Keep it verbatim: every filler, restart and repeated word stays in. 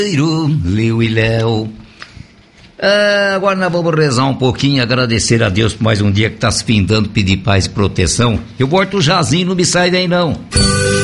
Liu e Léo. Ah, agora nós vamos rezar um pouquinho, agradecer a Deus por mais um dia que está se findando, pedir paz e proteção. Eu volto o Jazinho, não me sai daí não.